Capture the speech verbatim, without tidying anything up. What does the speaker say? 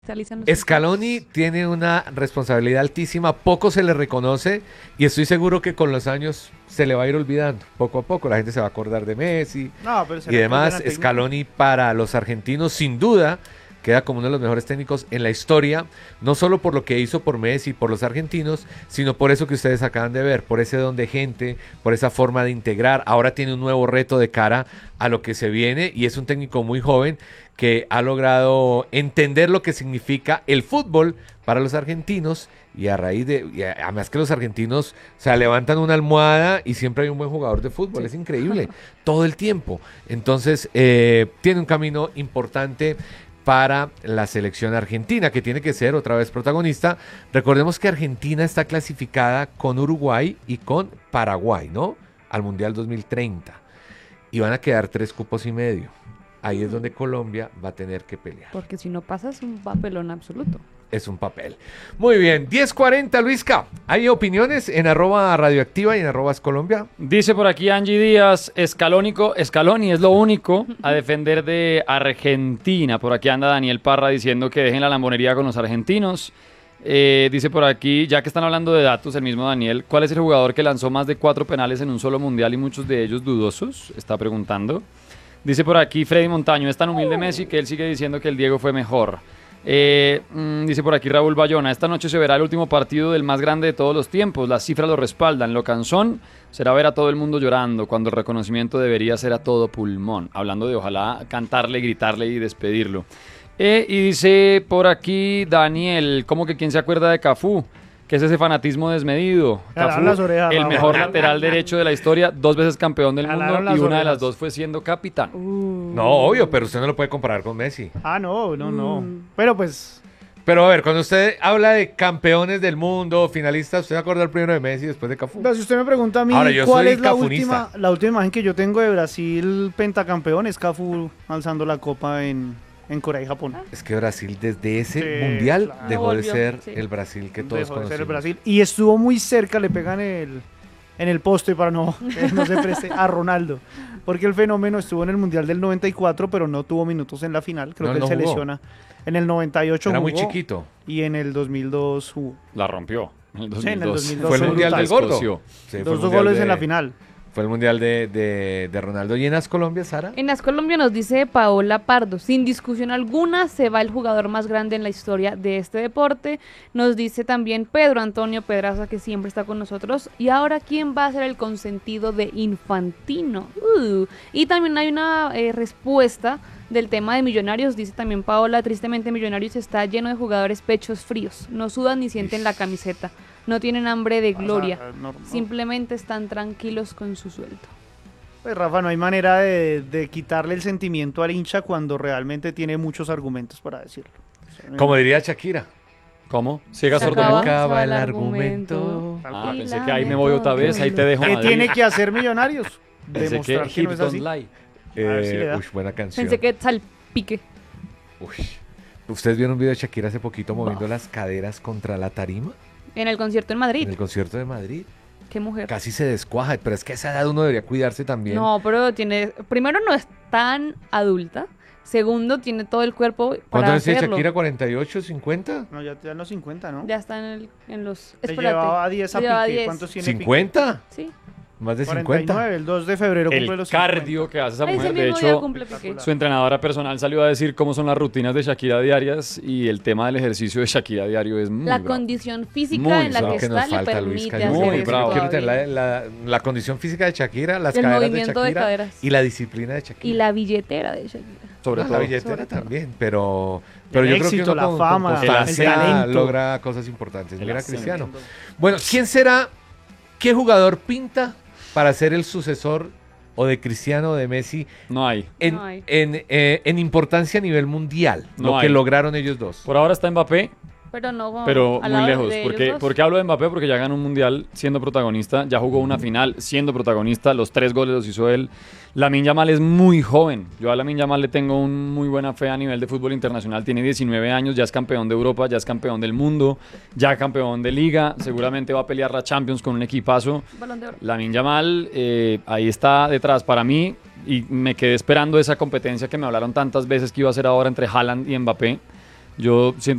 Scaloni tiene una responsabilidad altísima, poco se le reconoce y estoy seguro que con los años se le va a ir olvidando, poco a poco la gente se va a acordar de Messi no, pero y demás. Scaloni para los argentinos sin duda queda como uno de los mejores técnicos en la historia, no solo por lo que hizo por Messi, por los argentinos, sino por eso que ustedes acaban de ver, por ese don de gente, por esa forma de integrar. Ahora tiene un nuevo reto de cara a lo que se viene y es un técnico muy joven que ha logrado entender lo que significa el fútbol para los argentinos y a raíz de, y además que los argentinos, o sea, levantan una almohada y siempre hay un buen jugador de fútbol, sí. Es increíble, todo el tiempo. Entonces, eh, tiene un camino importante para la selección argentina, que tiene que ser otra vez protagonista. Recordemos que Argentina está clasificada con Uruguay y con Paraguay, ¿no? Al Mundial dos mil treinta. Y van a quedar tres cupos y medio. Ahí es donde Colombia va a tener que pelear. Porque si no pasa es un papelón absoluto. Es un papel. Muy bien, diez cuarenta, Luisca. ¿Hay opiniones en arroba radioactiva y en arroba Colombia? Dice por aquí Angie Díaz, escalónico, Scaloni es lo único a defender de Argentina. Por aquí anda Daniel Parra diciendo que dejen la lambonería con los argentinos. Eh, dice por aquí, ya que están hablando de datos, el mismo Daniel, ¿cuál es el jugador que lanzó más de cuatro penales en un solo mundial y muchos de ellos dudosos? Está preguntando. Dice por aquí Freddy Montaño, es tan humilde Messi que él sigue diciendo que el Diego fue mejor. Eh, mmm, dice por aquí Raúl Bayona, esta noche se verá el último partido del más grande de todos los tiempos, las cifras lo respaldan, lo cansón será ver a todo el mundo llorando cuando el reconocimiento debería ser a todo pulmón, hablando de ojalá cantarle, gritarle y despedirlo. Eh, y dice por aquí Daniel, ¿cómo que quién se acuerda de Cafú? ¿Qué es ese fanatismo desmedido? Cafú, las orejas, el Raúl. mejor lateral derecho de la historia, dos veces campeón del mundo y una orejas. de las dos fue siendo capitán. Uh. No, obvio, pero usted no lo puede comparar con Messi. Ah, no, no, no. Mm. Pero pues... Pero a ver, cuando usted habla de campeones del mundo, finalistas, ¿usted se acuerda primero de Messi después de Cafú? Pero si usted me pregunta a mí Ahora, yo cuál soy es la cafunista. última, la última imagen que yo tengo de Brasil pentacampeón, es Cafú alzando la copa en, en Corea y Japón. Es que Brasil desde ese Sí, mundial claro. dejó de Volvió, ser sí. el Brasil que todos Dejó de ser el conocimos. Brasil. Y estuvo muy cerca, le pegan el, en el poste para no, que no se preste a Ronaldo. Porque el fenómeno estuvo en el Mundial del noventa y cuatro, pero no tuvo minutos en la final. Creo No, que él no se jugó. lesiona. En el noventa y ocho Era jugó muy chiquito. y en el dos mil dos jugó. La rompió. En el dos Sí, en mil el dos. dos mil dos Fue el fue mundial del brutal. gordo. Escoció. Sí, fue el Dos mundial goles de- en la final. Fue el mundial de, de, de Ronaldo. ¿Y en las Colombia, Sara? En las Colombia nos dice Paola Pardo, sin discusión alguna se va el jugador más grande en la historia de este deporte. Nos dice también Pedro Antonio Pedraza, que siempre está con nosotros. Y ahora, ¿quién va a ser el consentido de Infantino? Uh. Y también hay una eh, respuesta del tema de Millonarios. Dice también Paola, tristemente Millonarios está lleno de jugadores pechos fríos. No sudan ni sienten la camiseta. No tienen hambre de gloria. O sea, no- no- Simplemente están tranquilos con su sueldo. Pues Rafa, no hay manera de, de quitarle el sentimiento al hincha cuando realmente tiene muchos argumentos para decirlo. O sea, Como diría Shakira. ¿Cómo? ¿Ciega Se sordo? acaba. mudo? Acaba el argumento. argumento. Ah, Y pensé la que ahí me voy otra vez, ahí te dejo ¿Qué Madrid. tiene que hacer Millonarios? Pensé que Demostrar que, no Hips es Don't así. Lie. A ver si le Eh, da. uy, buena canción. Pensé que salpique. Uy. ¿Ustedes vieron un video de Shakira hace poquito moviendo las caderas contra la tarima? En el concierto en Madrid. En el concierto de Madrid. Qué mujer. Casi se descuaja, pero es que a esa edad uno debería cuidarse también. No, pero tiene. Primero, no es tan adulta. Segundo, tiene todo el cuerpo ¿Cuánto para es hacerlo. ¿Shakira? ¿cuarenta y ocho, cincuenta? No, ya, ya en los cincuenta, ¿no? Ya está en, el- en los. Le Espérate. llevaba diez a Le llevaba Piqué. diez. ¿Cuántos tiene Piqué? ¿cincuenta? Sí. Más de cuarenta y cincuenta. nueve, el dos de febrero cumple El los cardio que hace esa Ese mujer. De mismo día hecho, cumple Piqué. su entrenadora personal salió a decir cómo son las rutinas de Shakira diarias y el tema del ejercicio de Shakira diario es muy La bravo. condición física Muy en la bravo. que que nos está le falta, Luis permite Cayo. hacer Muy eso bravo. Quiero todavía. tener la, la- la condición física de Shakira, las El caderas de movimiento de Shakira caderas. y la disciplina de Shakira. Y la billetera de Shakira. Sobre Ah, todo. la billetera Sobre todo. también, pero, pero El yo éxito, creo que uno la con, fama, con el constancia talento. logra cosas importantes. El Mira, ascenso. Cristiano. Bueno, ¿quién será, qué jugador pinta para ser el sucesor o de Cristiano o de Messi No hay. en, No hay. en, eh, en importancia a nivel mundial? No lo que hay. lograron ellos dos. Por ahora está Mbappé, Pero no. pero al muy lado lejos. de ¿Por qué, ellos dos. por qué hablo de Mbappé? Porque ya ganó un mundial siendo protagonista, ya jugó una final siendo protagonista, los tres goles los hizo él. Lamine Yamal es muy joven. Yo a Lamine Yamal le tengo un muy buena fe a nivel de fútbol internacional. Tiene diecinueve años, ya es campeón de Europa, ya es campeón del mundo, ya campeón de Liga. Seguramente va a pelear la Champions con un equipazo. Balón de oro. Lamine Yamal eh, ahí está detrás para mí y me quedé esperando esa competencia que me hablaron tantas veces que iba a ser ahora entre Haaland y Mbappé. Yo siento